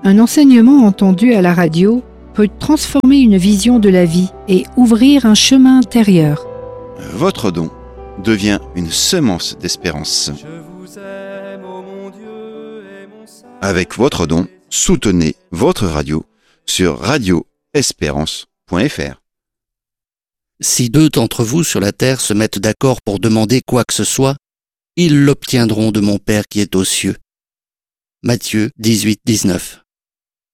Un enseignement entendu à la radio peut transformer une vision de la vie et ouvrir un chemin intérieur. Votre don devient une semence d'espérance. Avec votre don, soutenez votre radio sur radioespérance.fr. Si 2 d'entre vous sur la terre se mettent d'accord pour demander quoi que ce soit, ils l'obtiendront de mon Père qui est aux cieux. Matthieu 18, 19.